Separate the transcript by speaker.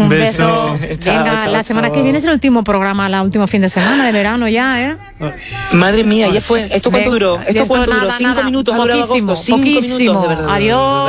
Speaker 1: Un beso.
Speaker 2: Venga,
Speaker 1: Chao,
Speaker 2: la semana que viene es el último programa, el último fin de semana de verano ya, ¿eh?
Speaker 3: Madre mía, ya fue. ¿Esto cuánto duró? ¿Esto cuánto duró?
Speaker 2: Nada,
Speaker 3: 5 minutos ha durado
Speaker 2: poquísimo,
Speaker 3: agosto. 5 minutos, de verdad.
Speaker 2: Adiós.